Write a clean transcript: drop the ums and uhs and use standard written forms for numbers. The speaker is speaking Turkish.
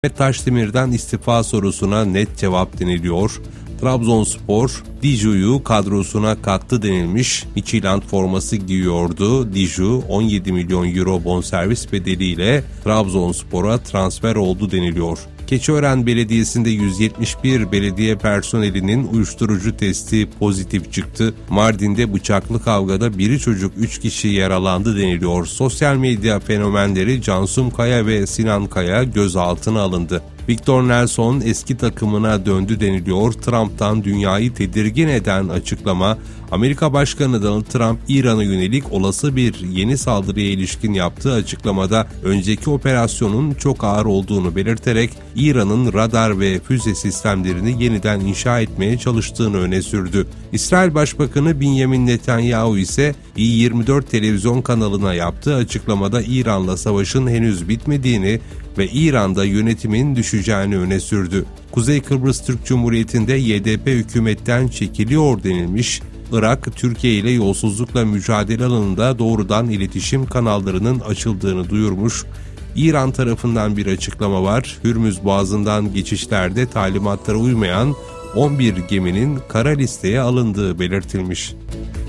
Mehmet Taşdemir'den istifa sorusuna net cevap deniliyor. Trabzonspor, Diju'yu kadrosuna kattı denilmiş. Midtjylland forması giyiyordu. Diju 17 milyon euro bonservis bedeliyle Trabzonspor'a transfer oldu deniliyor. Keçiören Belediyesi'nde 171 belediye personelinin uyuşturucu testi pozitif çıktı. Mardin'de bıçaklı kavgada biri çocuk 3 kişi yaralandı deniliyor. Sosyal medya fenomenleri Cansum Kaya ve Sinan Kaya gözaltına alındı. Victor Nelson eski takımına döndü deniliyor. Trump'tan dünyayı tedirgin eden açıklama. Amerika Başkanı Donald Trump, İran'a yönelik olası bir yeni saldırıya ilişkin yaptığı açıklamada önceki operasyonun çok ağır olduğunu belirterek İran'ın radar ve füze sistemlerini yeniden inşa etmeye çalıştığını öne sürdü. İsrail Başbakanı Benjamin Netanyahu ise İ24 televizyon kanalına yaptığı açıklamada İran'la savaşın henüz bitmediğini ve İran'da yönetimin düşeceğini öne sürdü. Kuzey Kıbrıs Türk Cumhuriyeti'nde YDP hükümetten çekiliyor denilmiş. Irak, Türkiye ile yolsuzlukla mücadele alanında doğrudan iletişim kanallarının açıldığını duyurmuş. İran tarafından bir açıklama var. Hürmüz Boğazı'ndan geçişlerde talimatlara uymayan 11 geminin kara listeye alındığı belirtilmiş.